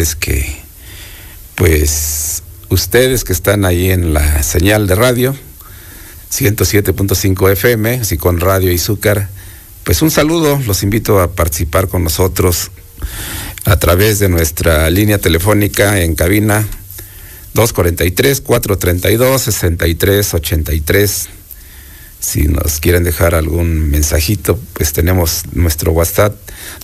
decirles que, pues, ustedes que están ahí en la señal de radio, 107.5 FM, así con Radio Izúcar, pues un saludo, los invito a participar con nosotros a través de nuestra línea telefónica en cabina 243-432-6383. Si nos quieren dejar algún mensajito, pues tenemos nuestro WhatsApp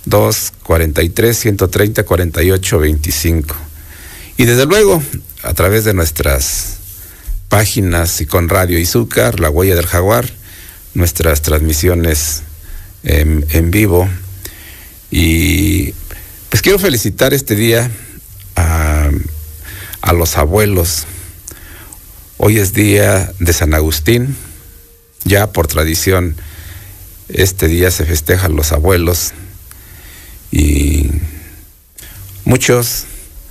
243-130-4825. Y desde luego, a través de nuestras páginas y con Radio Izúcar, La Huella del Jaguar, nuestras transmisiones en vivo. Y pues quiero felicitar este día a los abuelos. Hoy es día de San Agustín. Ya por tradición, este día se festejan los abuelos y muchos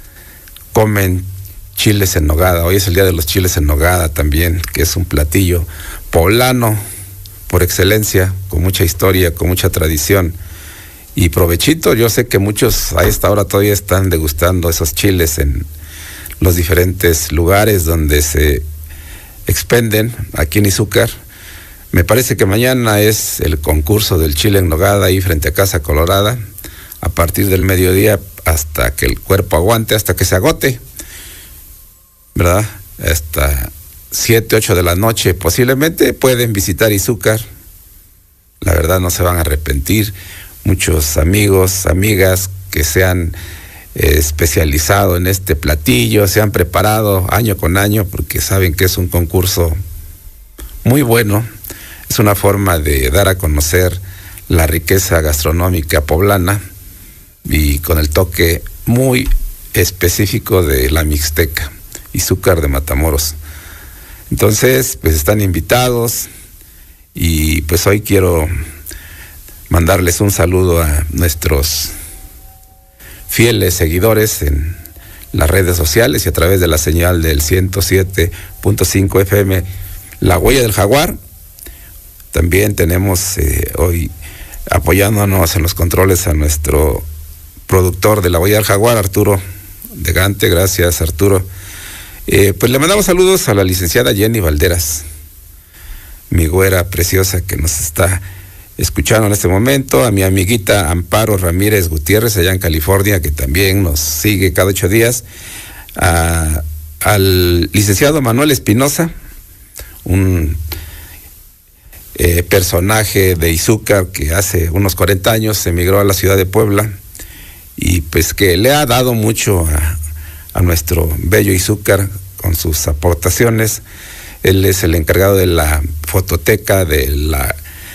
comen chiles en nogada. Hoy es el día de los chiles en nogada también, que es un platillo poblano por excelencia, con mucha historia, con mucha tradición. Y provechito, yo sé que muchos a esta hora todavía están degustando esos chiles en los diferentes lugares donde se expenden aquí en Izúcar. Me parece que mañana es el concurso del chile en nogada ahí frente a Casa Colorada, a partir del mediodía hasta que el cuerpo aguante, hasta que se agote, ¿verdad? Hasta 7, 8 de la noche posiblemente pueden visitar Izúcar. La verdad no se van a arrepentir. Muchos amigos, amigas que se han especializado en este platillo, se han preparado año con año porque saben que es un concurso muy bueno. Es una forma de dar a conocer la riqueza gastronómica poblana y con el toque muy específico de la Mixteca, Izúcar de Matamoros. Entonces, pues están invitados y pues hoy quiero mandarles un saludo a nuestros fieles seguidores en las redes sociales y a través de la señal del 107.5 FM, La Huella del Jaguar. También tenemos hoy apoyándonos en los controles a nuestro productor de La Huella del Jaguar, Arturo de Gante. Gracias, Arturo. Pues le mandamos saludos a la licenciada Jenny Valderas, mi güera preciosa que nos está escuchando en este momento, a mi amiguita Amparo Ramírez Gutiérrez allá en California, que también nos sigue cada 8 días, al licenciado Manuel Espinosa, un personaje de Izúcar que hace unos 40 años emigró a la ciudad de Puebla y pues que le ha dado mucho a nuestro bello Izúcar con sus aportaciones. Él es el encargado de la fototeca de la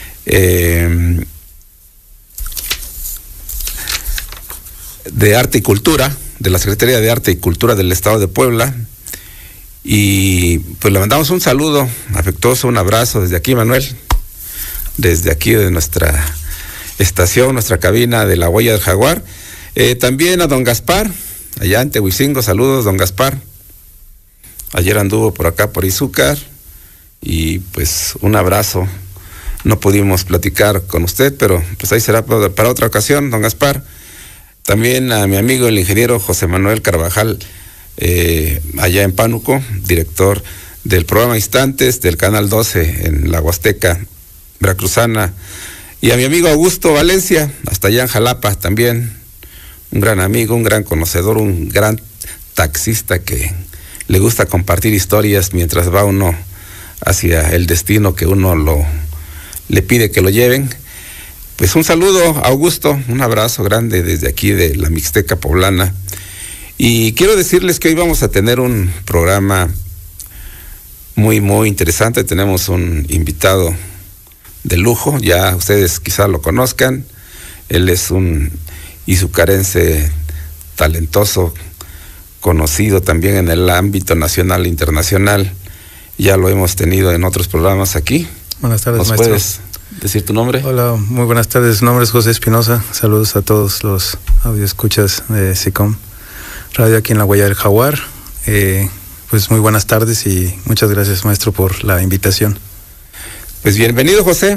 de Arte y Cultura, de la Secretaría de Arte y Cultura del Estado de Puebla. Y pues le mandamos un saludo afectuoso, un abrazo desde aquí, Manuel, desde aquí de nuestra estación, nuestra cabina de La Huella del Jaguar. También a don Gaspar, allá en Tehuicingo, saludos, don Gaspar. Ayer anduvo por acá, por Izúcar, y pues un abrazo. No pudimos platicar con usted, pero pues ahí será para otra ocasión, don Gaspar. También a mi amigo el ingeniero José Manuel Carvajal, allá en Pánuco, director del programa Instantes del Canal 12 en la Huasteca Veracruzana. Y a mi amigo Augusto Valencia, hasta allá en Jalapa también, un gran amigo, un gran conocedor, un gran taxista que le gusta compartir historias mientras va uno hacia el destino que uno le pide que lo lleven. Pues un saludo, Augusto, un abrazo grande desde aquí de la Mixteca poblana. Y quiero decirles que hoy vamos a tener un programa muy, muy interesante. Tenemos un invitado de lujo, ya ustedes quizá lo conozcan. Él es un izucarense talentoso, conocido también en el ámbito nacional e internacional. Ya lo hemos tenido en otros programas aquí. Buenas tardes, ¿Nos maestro. puedes decir tu nombre? Hola, muy buenas tardes. Mi nombre es José Espinosa. Saludos a todos los audioescuchas de SICOM Radio aquí en La Huella del Jaguar. Pues muy buenas tardes y muchas gracias, maestro, por la invitación. Pues bienvenido, José.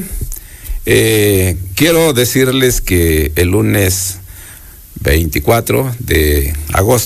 Quiero decirles que el lunes 24 de agosto